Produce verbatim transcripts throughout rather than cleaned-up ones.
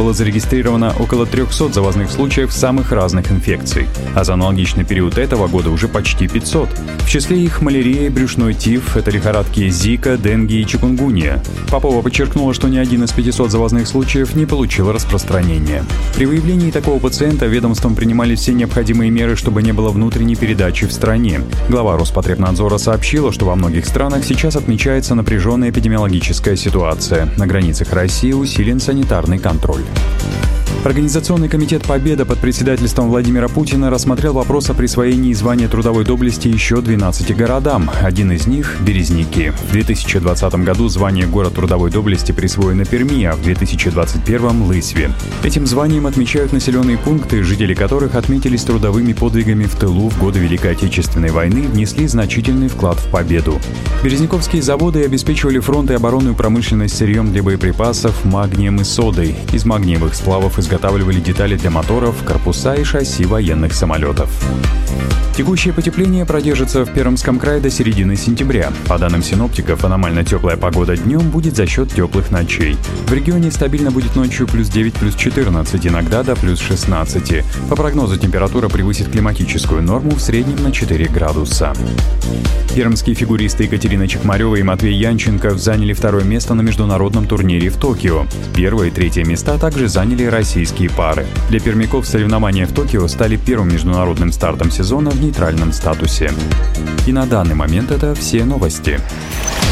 было зарегистрировано около трехсот завозных случаев самых разных инфекций, а за аналогичный период этого года уже почти пятьсот. В числе их малярия, брюшной тиф, это лихорадки Зика, денgue и чикунгунья. Попова подчеркнула, что ни один из пятисот завозных случаев не получил распространения. При выявлении такого пациента ведомством принимали все необходимые меры, чтобы не было внутренней передачи в стране. Глава Роспотребнадзора сообщила, что во многих странах сейчас отмечается напряженная эпидемиологическая ситуация. На границах России усилен санитарный контроль. Организационный комитет «Победа» под председательством Владимира Путина рассмотрел вопрос о присвоении звания трудовой доблести еще двенадцати городам. Один из них – Березники. В две тысячи двадцатом году звание «Город трудовой доблести» присвоено Перми, а в две тысячи двадцать первом – Лысьве. Этим званием отмечают населенные пункты, жители которых отметились трудовыми подвигами в тылу в годы Великой Отечественной войны, внесли значительный вклад в победу. Березниковские заводы обеспечивали фронт и оборонную промышленность сырьем для боеприпасов, магнием и содой. Из магниевых сплавов изготавливали детали для моторов, корпуса и шасси военных самолетов. Текущее потепление продержится в Пермском крае до середины сентября. По данным синоптиков, аномально теплая погода днем будет за счет теплых ночей. В регионе стабильно будет ночью плюс девять, плюс четырнадцать, иногда до плюс шестнадцати. По прогнозу, температура превысит климатическую норму в среднем на четыре градуса. Пермские фигуристы Екатерина Чекмарева и Матвей Янченков заняли второе место на международном турнире в Токио. Первое и третье места также заняли российские пары. Для пермяков соревнования в Токио стали первым международным стартом сезона в нейтральном статусе. И на данный момент это все новости.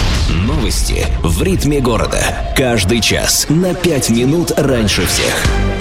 Новости в ритме города. Каждый час на пять минут раньше всех.